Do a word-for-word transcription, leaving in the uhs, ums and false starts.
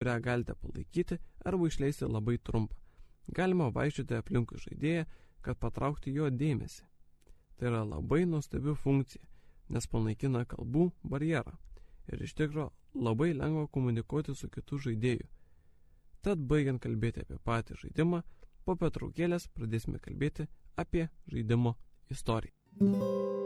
kurią galite palaikyti arba išleisti labai trumpą. Galima vaikščioti aplinkui žaidėją, kad patraukti jo dėmesį. Tai yra labai nuostabi funkcija, nes panaikina kalbų barjerą ir iš tikro labai lengva komunikuoti su kitu žaidėju. Tad baigiant kalbėti apie patį žaidimą, po pertraukėlės pradėsime kalbėti apie žaidimo istoriją.